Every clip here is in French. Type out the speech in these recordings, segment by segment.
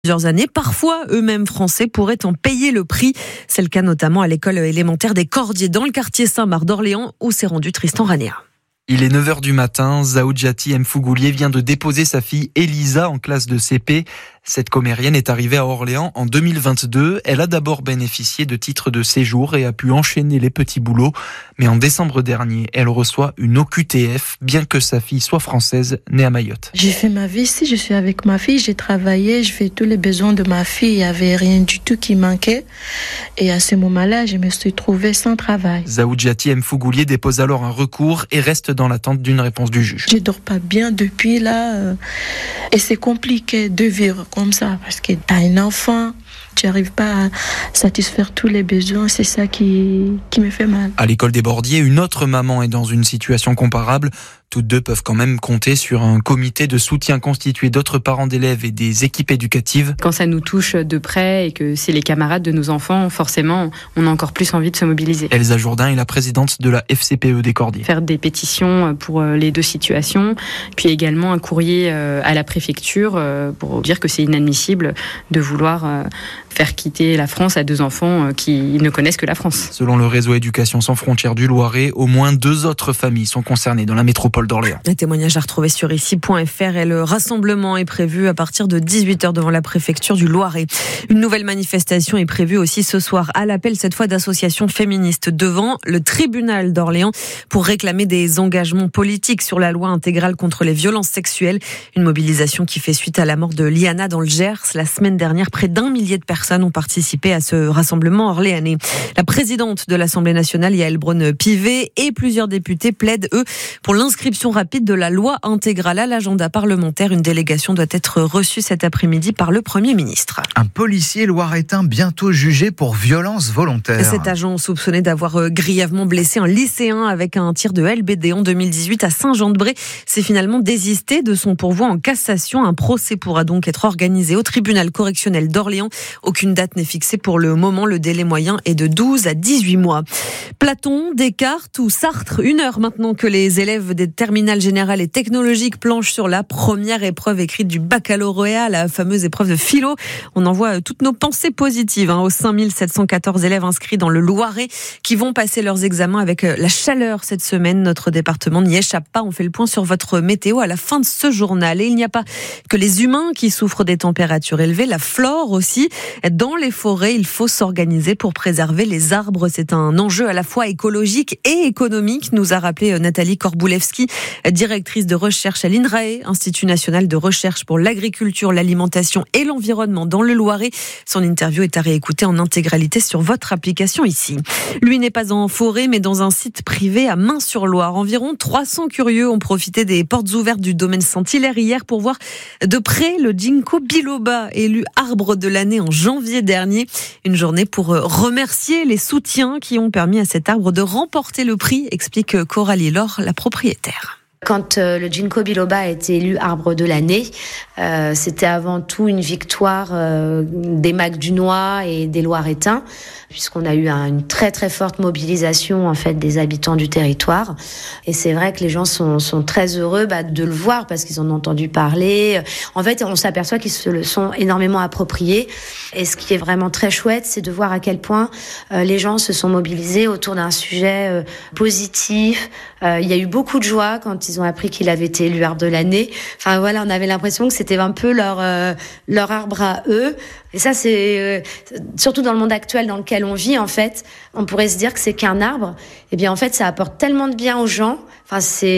Plusieurs années, parfois eux-mêmes français pourraient en payer le prix. C'est le cas notamment à l'école élémentaire des Cordiers dans le quartier Saint-Marc d'Orléans où s'est rendu Tristan Rania. Il est 9h du matin, Zaoudjati Mfugoulier vient de déposer sa fille Elisa en classe de CP. Cette commérienne est arrivée à Orléans en 2022. Elle a d'abord bénéficié de titres de séjour et a pu enchaîner les petits boulots. Mais en décembre dernier, elle reçoit une OQTF, bien que sa fille soit française, née à Mayotte. J'ai fait ma vie ici, je suis avec ma fille, j'ai travaillé, je fais tous les besoins de ma fille. Il n'y avait rien du tout qui manquait. Et à ce moment-là, je me suis trouvée sans travail. Zaoudjati Mfugoulier dépose alors un recours et reste dans l'attente d'une réponse du juge. Je dors pas bien depuis là. Et c'est compliqué de vivre comme ça parce que tu as un enfant, tu n'arrives pas à satisfaire tous les besoins, c'est ça qui me fait mal. À l'école des Bordiers, une autre maman est dans une situation comparable. Toutes deux peuvent quand même compter sur un comité de soutien constitué d'autres parents d'élèves et des équipes éducatives. Quand ça nous touche de près et que c'est les camarades de nos enfants, forcément, on a encore plus envie de se mobiliser. Elsa Jourdain est la présidente de la FCPE des Cordiers. Faire des pétitions pour les deux situations, puis également un courrier à la préfecture pour dire que c'est inadmissible de vouloir faire quitter la France à deux enfants qui ne connaissent que la France. Selon le réseau Éducation sans frontières du Loiret, au moins 2 autres familles sont concernées dans la métropole d'Orléans. Les témoignages à retrouver sur ici.fr et le rassemblement est prévu à partir de 18h devant la préfecture du Loiret. Une nouvelle manifestation est prévue aussi ce soir à l'appel cette fois d'associations féministes devant le tribunal d'Orléans pour réclamer des engagements politiques sur la loi intégrale contre les violences sexuelles. Une mobilisation qui fait suite à la mort de Liana dans le Gers. La semaine dernière, près d'1 millier de personnes ont participé à ce rassemblement orléanais. La présidente de l'Assemblée nationale, Yaël Braun-Pivet, et plusieurs députés plaident, eux, pour l'inscription rapide de la loi intégrale à l'agenda parlementaire. Une délégation doit être reçue cet après-midi par le Premier ministre. Un policier loiretain bientôt jugé pour violence volontaire. Cet agent soupçonné d'avoir grièvement blessé un lycéen avec un tir de LBD en 2018 à Saint-Jean-de-Bray s'est finalement désisté de son pourvoi en cassation. Un procès pourra donc être organisé au tribunal correctionnel d'Orléans. Aucune date n'est fixée pour le moment. Le délai moyen est de 12 à 18 mois. Platon, Descartes ou Sartre, 1 heure maintenant que les élèves des terminales générales et technologiques planchent sur la première épreuve écrite du baccalauréat, la fameuse épreuve de philo. On envoie toutes nos pensées positives aux 5714 élèves inscrits dans le Loiret qui vont passer leurs examens avec la chaleur cette semaine. Notre département n'y échappe pas. On fait le point sur votre météo à la fin de ce journal. Et il n'y a pas que les humains qui souffrent des températures élevées, la flore aussi. Dans les forêts, il faut s'organiser pour préserver les arbres. C'est un enjeu à la fois écologique et économique, nous a rappelé Nathalie Korboulewski, directrice de recherche à l'INRAE, Institut national de recherche pour l'agriculture, l'alimentation et l'environnement dans le Loiret. Son interview est à réécouter en intégralité sur votre application ici. Lui n'est pas en forêt, mais dans un site privé à Main-sur-Loire. Environ 300 curieux ont profité des portes ouvertes du domaine Saint-Hilaire hier pour voir de près le ginkgo biloba, élu arbre de l'année en janvier dernier. Une journée pour remercier les soutiens qui ont permis à cet arbre de remporter le prix, explique Coralie Laure, la propriétaire. Quand le ginkgo biloba a été élu arbre de l'année, c'était avant tout une victoire des Macdunois et des Loiretains, puisqu'on a eu une très très forte mobilisation en fait des habitants du territoire. Et c'est vrai que les gens sont très heureux de le voir parce qu'ils en ont entendu parler. En fait, on s'aperçoit qu'ils se le sont énormément appropriés. Et ce qui est vraiment très chouette, c'est de voir à quel point les gens se sont mobilisés autour d'un sujet positif. Il y a eu beaucoup de joie quand ils ont appris qu'il avait été élu arbre de l'année. Enfin voilà, on avait l'impression que c'était un peu leur arbre à eux. Et ça, c'est surtout dans le monde actuel dans lequel on vit, en fait, on pourrait se dire que c'est qu'un arbre. Eh bien, en fait, ça apporte tellement de bien aux gens. Enfin,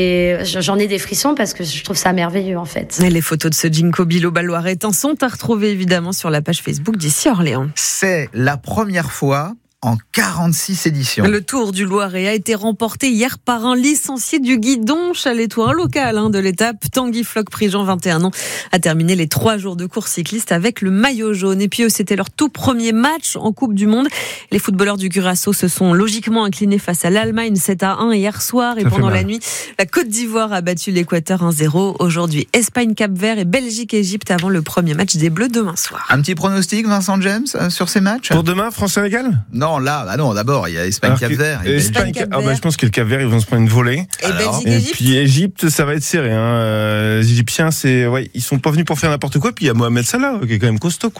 j'en ai des frissons parce que je trouve ça merveilleux, en fait. Et les photos de ce ginkgo biloba loiretain sont à retrouver évidemment sur la page Facebook d'ici Orléans. C'est la première fois en 46 éditions. Le Tour du Loiret a été remporté hier par un licencié du guidon chalétois, un local de l'étape. Tanguy Floch-Prigent, 21 ans, a terminé les 3 jours de course cycliste avec le maillot jaune. Et puis eux, c'était leur tout premier match en Coupe du Monde. Les footballeurs du Curaçao se sont logiquement inclinés face à l'Allemagne 7-1 hier soir. Et pendant la nuit, la Côte d'Ivoire a battu l'Équateur 1-0. Aujourd'hui, Espagne, Cap-Vert et Belgique, Égypte avant le premier match des Bleus demain soir. Un petit pronostic, Vincent James, sur ces matchs ? Pour demain, France-Sénégal ? Non, d'abord, il y a Espagne-Cap-Vert. Je pense que le Cap-Vert, ils vont se prendre une volée. Et Belgique-Égypte. Puis Égypte, ça va être serré. Les Égyptiens, ils sont pas venus pour faire n'importe quoi. Puis il y a Mohamed Salah, qui est quand même costaud, quoi.